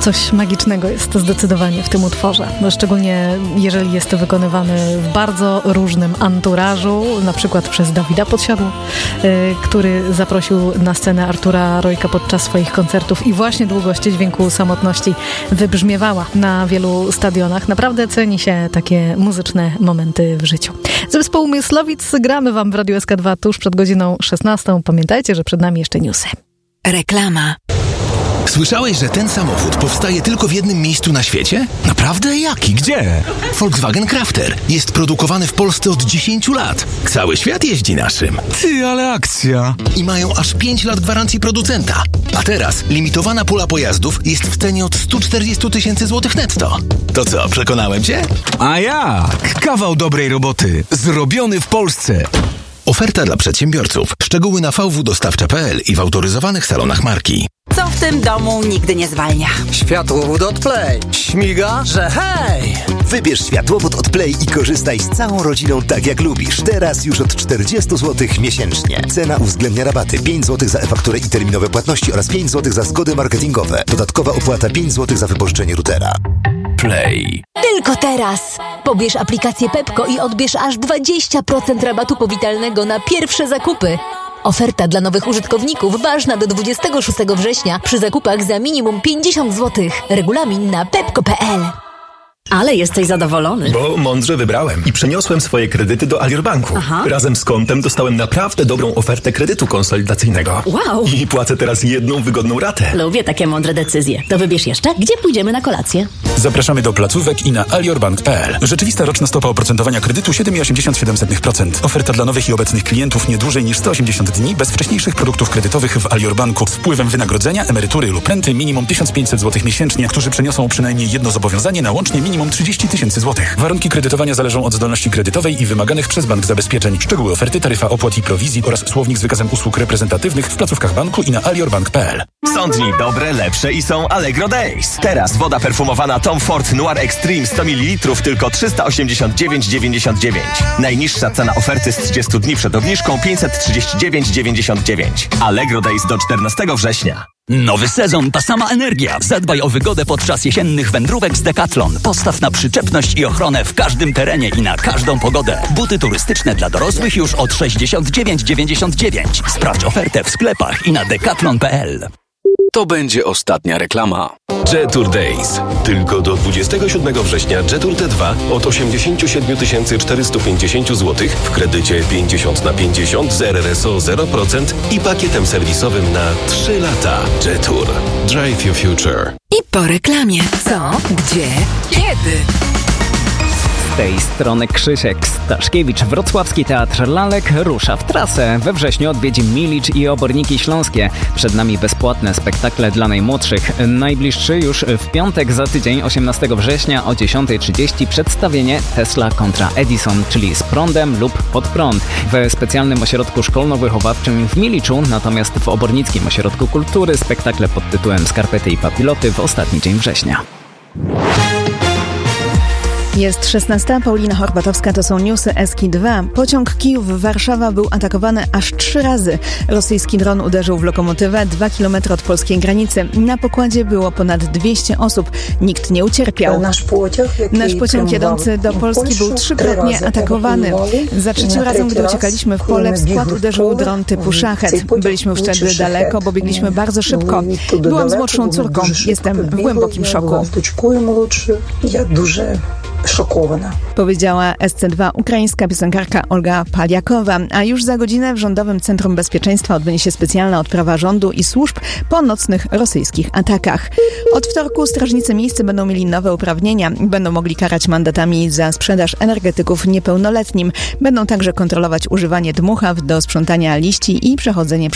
Coś magicznego jest to zdecydowanie w tym utworze. No, szczególnie jeżeli jest to wykonywany w bardzo różnym anturażu, na przykład przez Dawida Podsiadło, który zaprosił na scenę Artura Rojka podczas swoich koncertów i właśnie długość dźwięku samotności wybrzmiewała na wielu stadionach. Naprawdę ceni się takie muzyczne momenty w życiu. Zespół Myslowic gramy wam w Radiu SK2 tuż przed godziną 16. Pamiętajcie, że przed nami jeszcze newsy. Reklama. Słyszałeś, że ten samochód powstaje tylko w jednym miejscu na świecie? Naprawdę? Jaki? Gdzie? Volkswagen Crafter. Jest produkowany w Polsce od 10 lat. Cały świat jeździ naszym. Ty, ale akcja! I mają aż 5 lat gwarancji producenta. A teraz limitowana pula pojazdów jest w cenie od 140 000 złotych netto. To co, przekonałem cię? A jak? Kawał dobrej roboty. Zrobiony w Polsce. Oferta dla przedsiębiorców. Szczegóły na vwdostawcze.pl i w autoryzowanych salonach marki. Co w tym domu nigdy nie zwalnia? Światłowód od Play. Śmiga, że hej! Wybierz światłowód od Play i korzystaj z całą rodziną tak jak lubisz. Teraz już od 40 zł miesięcznie. Cena uwzględnia rabaty 5 zł za e-fakturę i terminowe płatności oraz 5 zł za zgody marketingowe. Dodatkowa opłata 5 zł za wypożyczenie routera. Play. Tylko teraz! Pobierz aplikację Pepko i odbierz aż 20% rabatu powitalnego na pierwsze zakupy. Oferta dla nowych użytkowników ważna do 26 września przy zakupach za minimum 50 zł. Regulamin na pepko.pl. Ale jesteś zadowolony. Bo mądrze wybrałem i przeniosłem swoje kredyty do Alior Banku. Razem z kontem dostałem naprawdę dobrą ofertę kredytu konsolidacyjnego. Wow! I płacę teraz jedną wygodną ratę. Lubię takie mądre decyzje. To wybierz jeszcze, gdzie pójdziemy na kolację. Zapraszamy do placówek i na aliorbank.pl. Rzeczywista roczna stopa oprocentowania kredytu 7,87%. Oferta dla nowych i obecnych klientów nie dłużej niż 180 dni bez wcześniejszych produktów kredytowych w Alior Banku z wpływem wynagrodzenia, emerytury lub renty minimum 1500 zł miesięcznie, którzy przeniosą przynajmniej jedno zobowiązanie na łącznie minimum 30 000 zł. Warunki kredytowania zależą od zdolności kredytowej i wymaganych przez bank zabezpieczeń. Szczegóły oferty, taryfa opłat i prowizji oraz słownik z wykazem usług reprezentatywnych w placówkach banku i na aliorbank.pl. Są dni dobre, lepsze i są Allegro Days. Teraz woda perfumowana Tom Ford Noir Extreme 100 ml tylko 389,99. Najniższa cena oferty z 30 dni przed obniżką 539,99. Allegro Days do 14 września. Nowy sezon, ta sama energia. Zadbaj o wygodę podczas jesiennych wędrówek z Decathlon. Postaw na przyczepność i ochronę w każdym terenie i na każdą pogodę. Buty turystyczne dla dorosłych już od 69,99. Sprawdź ofertę w sklepach i na decathlon.pl. To będzie ostatnia reklama. Jetour Days. Tylko do 27 września Jetour T2 od 87 450 zł w kredycie 50/50 z RRSO 0% i pakietem serwisowym na 3 lata. Jetour. Drive your future. I po reklamie. Co? Gdzie? Kiedy? Z tej strony Krzysiek Staszkiewicz. Wrocławski Teatr Lalek rusza w trasę. We wrześniu odwiedzi Milicz i Oborniki Śląskie. Przed nami bezpłatne spektakle dla najmłodszych. Najbliższy już w piątek za tydzień, 18 września o 10:30 przedstawienie Tesla kontra Edison, czyli z prądem lub pod prąd. W specjalnym ośrodku szkolno-wychowawczym w Miliczu, natomiast w Obornickim Ośrodku Kultury spektakle pod tytułem Skarpety i papiloty w ostatni dzień września. Jest 16. Paulina Horbatowska, to są newsy SK2. Pociąg Kijów-Warszawa był atakowany aż 3 razy. Rosyjski dron uderzył w lokomotywę 2 km od polskiej granicy. Na pokładzie było ponad 200 osób. Nikt nie ucierpiał. Nasz pociąg jadący do Polski był 3-krotnie atakowany. Za 3. razem, gdy uciekaliśmy w pole, w skład uderzył dron typu szachet. Byliśmy już wtedy daleko, bo biegliśmy bardzo szybko. Byłam z młodszą córką. Jestem w głębokim szoku. Szokowana. Powiedziała SC2 ukraińska piosenkarka Olga Paliakowa. A już za godzinę w Rządowym Centrum Bezpieczeństwa odbędzie się specjalna odprawa rządu i służb po nocnych rosyjskich atakach. Od wtorku strażnicy miejscy będą mieli nowe uprawnienia. Będą mogli karać mandatami za sprzedaż energetyków niepełnoletnim. Będą także kontrolować używanie dmuchaw do sprzątania liści i przechodzenie